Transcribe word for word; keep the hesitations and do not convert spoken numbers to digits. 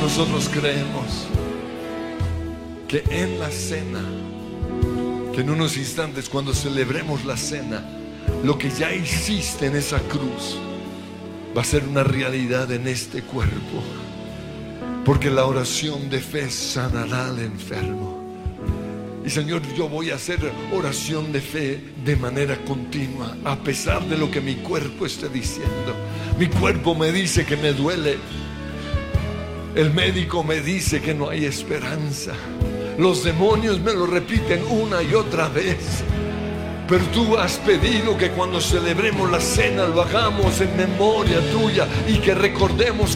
nosotros creemos que en la cena, que en unos instantes cuando celebremos la cena, lo que ya hiciste en esa cruz va a ser una realidad en este cuerpo, porque la oración de fe sanará al enfermo. Y Señor, yo voy a hacer oración de fe de manera continua, a pesar de lo que mi cuerpo esté diciendo. Mi cuerpo me dice que me duele, el médico me dice que no hay esperanza, los demonios me lo repiten una y otra vez. Pero tú has pedido que cuando celebremos la cena lo hagamos en memoria tuya y que recordemos